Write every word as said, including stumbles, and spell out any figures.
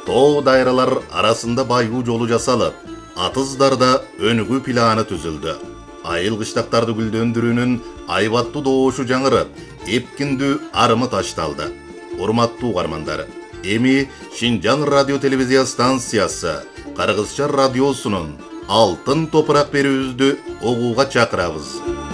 Тоо дайралар арасында байгуу жолу жасалып, атыздарда өнүгүү планы түзүлдү. Айыл кыштактарды гүлдөндүрүүнүн айбаттуу доошу жаңырып, эпкиндүү арымы ташталды. Урматтуу угармандар, эми Шинжаң радио телевизия станциясы Кыргызча радиосунун Алтын топурак берүүбүздү угууга чакырабыз.